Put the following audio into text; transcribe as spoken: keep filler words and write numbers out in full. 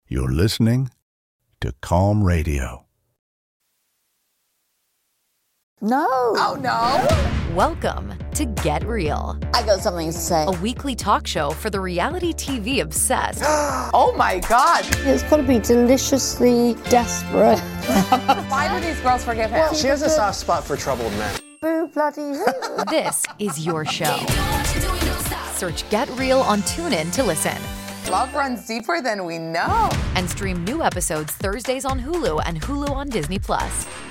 You're listening to Calm Radio. No. Oh, no. Welcome to Get Real. I got something to say. A weekly talk show for the reality T V obsessed. Oh, my God. It's got to be deliciously desperate. Why do these girls forgive him? She has a soft spot for troubled men. Boo bloody who? This is your show. Search Get Real on TuneIn to listen. Love runs deeper than we know. And stream new episodes Thursdays on Hulu and Hulu on Disney Plus.